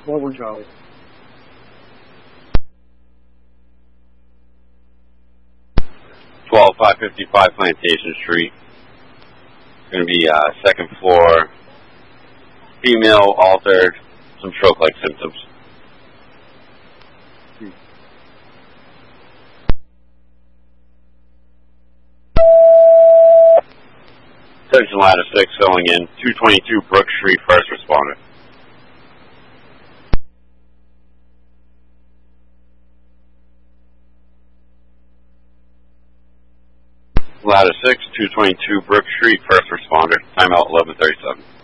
Forward, Charlie. Twelve 555 Plantation Street. It's going to be second floor. Female, altered, some stroke-like symptoms. Attention ladder 6 going in. 222 Brook Street, first responder. Ladder 6, 222 Brook Street, first responder. Timeout 11:37.